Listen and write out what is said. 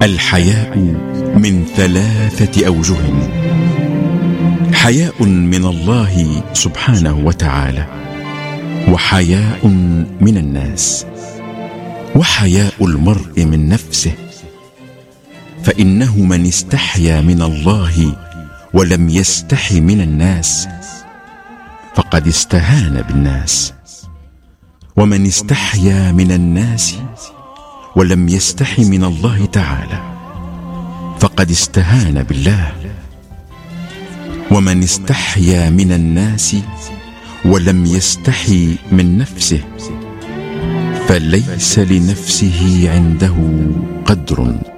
الحياء من 3 أوجه: حياء من الله سبحانه وتعالى، وحياء من الناس، وحياء المرء من نفسه، فإنه من استحيا من الله ولم يستح من الناس فقد استهان بالناس، ومن استحيا من الناس ولم يستح من الله تعالى فقد استهان بالله، ومن استحيا من الناس ولم يستحي من نفسه فليس لنفسه عنده قدر.